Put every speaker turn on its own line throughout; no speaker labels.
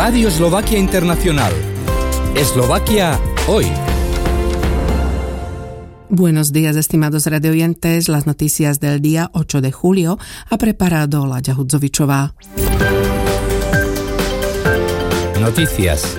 Radio Eslovaquia Internacional. Eslovaquia hoy.
Buenos días, estimados radioyentes. Las noticias del día 8 de julio ha preparado Láďa Hudzovičová.
Noticias.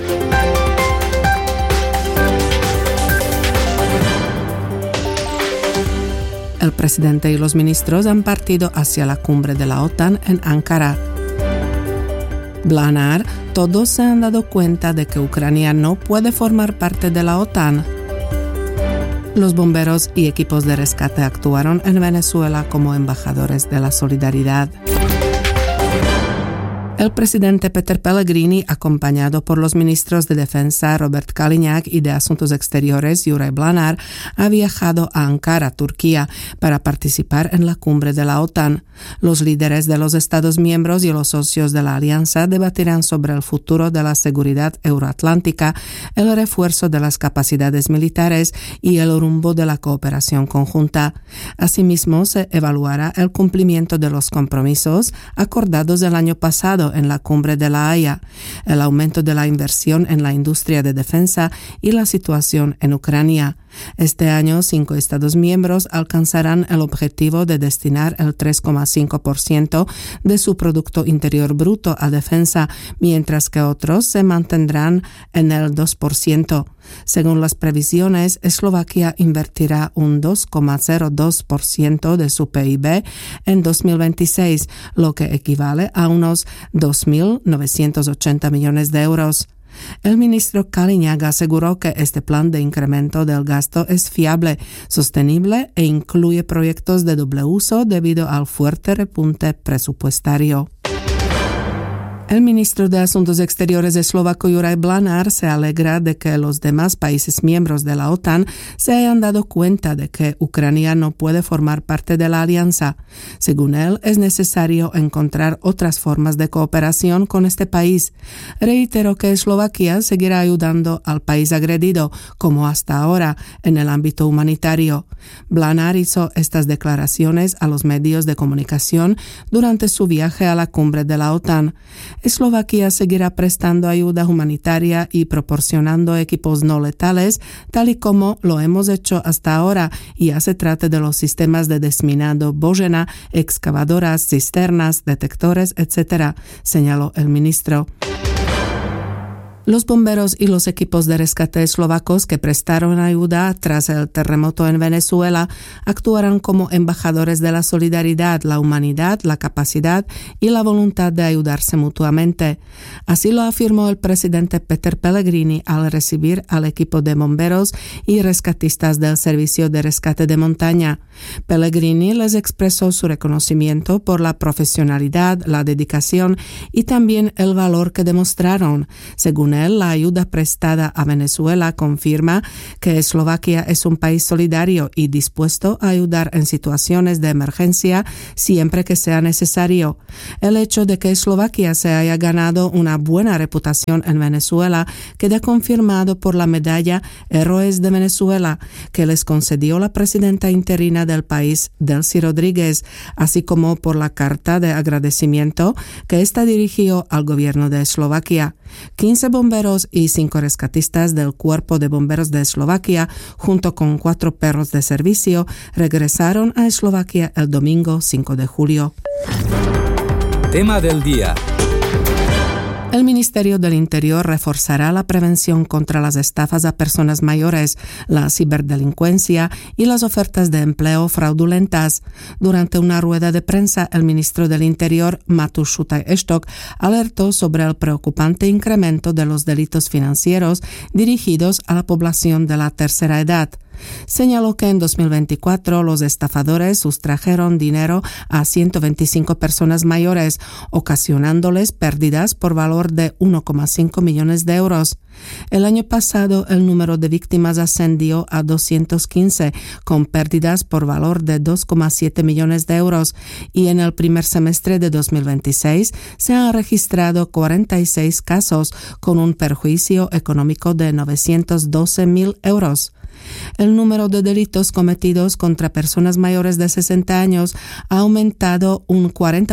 El presidente y los ministros han partido hacia la cumbre de la OTAN en Ankara. Blanár, todos se han dado cuenta de que Ucrania no puede formar parte de la OTAN. Los bomberos y equipos de rescate actuaron en Venezuela como embajadores de la solidaridad. El presidente Peter Pellegrini, acompañado por los ministros de Defensa Robert Kaliňák y de Asuntos Exteriores Juraj Blanár, ha viajado a Ankara, Turquía, para participar en la cumbre de la OTAN. Los líderes de los Estados miembros y los socios de la alianza debatirán sobre el futuro de la seguridad euroatlántica, el refuerzo de las capacidades militares y el rumbo de la cooperación conjunta. Asimismo, se evaluará el cumplimiento de los compromisos acordados el año pasado en la cumbre de La Haya, el aumento de la inversión en la industria de defensa y la situación en Ucrania. Este año, 5 Estados miembros alcanzarán el objetivo de destinar el 3,5% de su Producto Interior Bruto a defensa, mientras que otros se mantendrán en el 2%. Según las previsiones, Eslovaquia invertirá un 2,02% de su PIB en 2026, lo que equivale a unos 2.980 millones de euros. El ministro Kaliňák aseguró que este plan de incremento del gasto es fiable, sostenible e incluye proyectos de doble uso debido al fuerte repunte presupuestario. El ministro de Asuntos Exteriores eslovaco Juraj Blanár se alegra de que los demás países miembros de la OTAN se hayan dado cuenta de que Ucrania no puede formar parte de la alianza. Según él, es necesario encontrar otras formas de cooperación con este país. Reiteró que Eslovaquia seguirá ayudando al país agredido, como hasta ahora, en el ámbito humanitario. Blanár hizo estas declaraciones a los medios de comunicación durante su viaje a la cumbre de la OTAN. Eslovaquia seguirá prestando ayuda humanitaria y proporcionando equipos no letales, tal y como lo hemos hecho hasta ahora, ya se trate de los sistemas de desminado Božena, excavadoras, cisternas, detectores, etc., señaló el ministro. Los bomberos y los equipos de rescate eslovacos que prestaron ayuda tras el terremoto en Venezuela actuarán como embajadores de la solidaridad, la humanidad, la capacidad y la voluntad de ayudarse mutuamente. Así lo afirmó el presidente Peter Pellegrini al recibir al equipo de bomberos y rescatistas del Servicio de Rescate de Montaña. Pellegrini les expresó su reconocimiento por la profesionalidad, la dedicación y también el valor que demostraron. Según la ayuda prestada a Venezuela confirma que Eslovaquia es un país solidario y dispuesto a ayudar en situaciones de emergencia siempre que sea necesario. El hecho de que Eslovaquia se haya ganado una buena reputación en Venezuela queda confirmado por la medalla Héroes de Venezuela que les concedió la presidenta interina del país, Delcy Rodríguez, así como por la carta de agradecimiento que ésta dirigió al gobierno de Eslovaquia. 15 bomberos y 5 rescatistas del Cuerpo de Bomberos de Eslovaquia, junto con 4 perros de servicio, regresaron a Eslovaquia el domingo 5 de julio.
Tema del día.
El Ministerio del Interior reforzará la prevención contra las estafas a personas mayores, la ciberdelincuencia y las ofertas de empleo fraudulentas. Durante una rueda de prensa, el ministro del Interior, Matúš Šutaj-Eštok, alertó sobre el preocupante incremento de los delitos financieros dirigidos a la población de la tercera edad. Señaló que en 2024 los estafadores sustrajeron dinero a 125 personas mayores, ocasionándoles pérdidas por valor de 1,5 millones de euros. El año pasado el número de víctimas ascendió a 215, con pérdidas por valor de 2,7 millones de euros, y en el primer semestre de 2026 se han registrado 46 casos con un perjuicio económico de 912.000 euros. El número de delitos cometidos contra personas mayores de 60 años ha aumentado un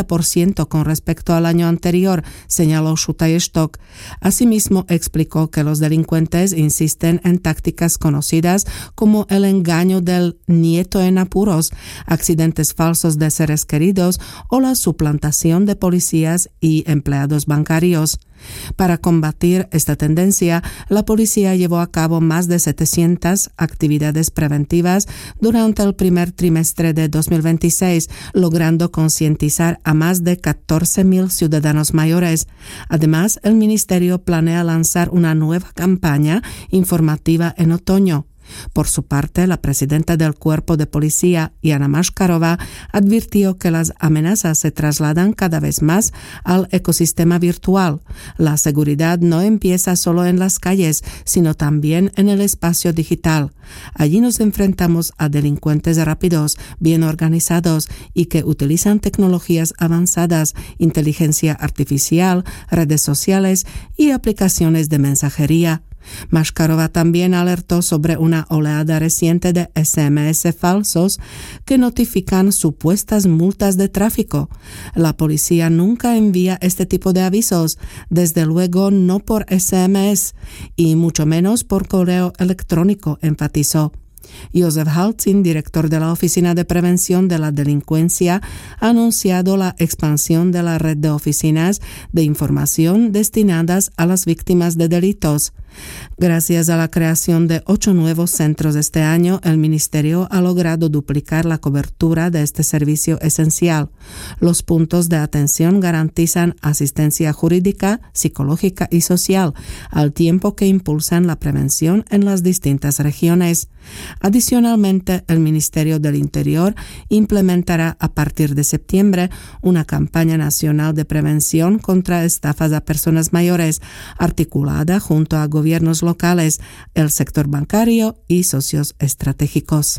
40% con respecto al año anterior, señaló Schutterstock. Asimismo, explicó que los delincuentes insisten en tácticas conocidas como el engaño del nieto en apuros, accidentes falsos de seres queridos o la suplantación de policías y empleados bancarios. Para combatir esta tendencia, la policía llevó a cabo más de 700 actividades preventivas durante el primer trimestre de 2026, logrando concientizar a más de 14.000 ciudadanos mayores. Además, el ministerio planea lanzar una nueva campaña informativa en otoño. Por su parte, la presidenta del Cuerpo de Policía, Jana Maškarová, advirtió que las amenazas se trasladan cada vez más al ecosistema virtual. La seguridad no empieza solo en las calles, sino también en el espacio digital. Allí nos enfrentamos a delincuentes rápidos, bien organizados y que utilizan tecnologías avanzadas, inteligencia artificial, redes sociales y aplicaciones de mensajería. Maškarová también alertó sobre una oleada reciente de SMS falsos que notifican supuestas multas de tráfico. La policía nunca envía este tipo de avisos, desde luego no por SMS y mucho menos por correo electrónico, enfatizó. Josef Halcin, director de la Oficina de Prevención de la Delincuencia, ha anunciado la expansión de la red de oficinas de información destinadas a las víctimas de delitos. Gracias a la creación de 8 nuevos centros este año, el Ministerio ha logrado duplicar la cobertura de este servicio esencial. Los puntos de atención garantizan asistencia jurídica, psicológica y social, al tiempo que impulsan la prevención en las distintas regiones. Adicionalmente, el Ministerio del Interior implementará a partir de septiembre una campaña nacional de prevención contra estafas a personas mayores, articulada junto a gobiernos locales, el sector bancario y socios estratégicos.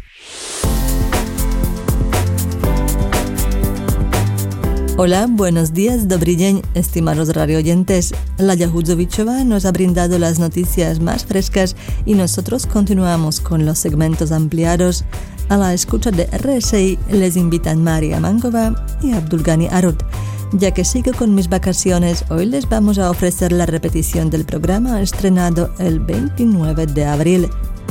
Hola, buenos días, dobrý deň, estimados radioyentes. Laia Hudzovičová nos ha brindado las noticias más frescas y nosotros continuamos con los segmentos ampliados. A la escucha de RSI les invitan Maria Mangova y Abdulgani Arut. Ya que sigo con mis vacaciones, hoy les vamos a ofrecer la repetición del programa estrenado el 29 de abril.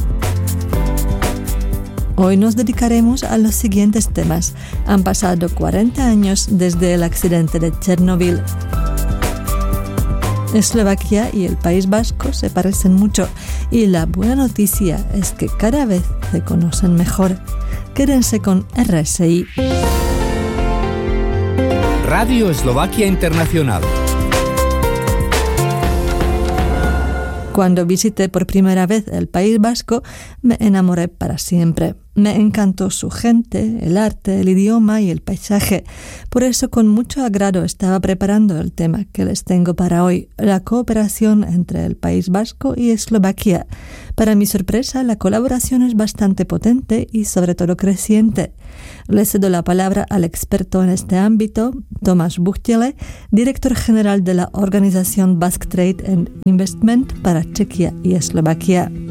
Hoy nos dedicaremos a los siguientes temas. Han pasado 40 años desde el accidente de Chernobyl. Eslovaquia y el País Vasco se parecen mucho y la buena noticia es que cada vez se conocen mejor. Quédense con RSI.
Radio Eslovaquia Internacional.
Cuando visité por primera vez el País Vasco, me enamoré para siempre. Me encantó su gente, el arte, el idioma y el paisaje. Por eso, con mucho agrado estaba preparando el tema que les tengo para hoy, la cooperación entre el País Vasco y Eslovaquia. Para mi sorpresa, la colaboración es bastante potente y sobre todo creciente. Le cedo la palabra al experto en este ámbito, Tomáš Buchtele, director general de la organización Basque Trade and Investment para Chequia y Eslovaquia.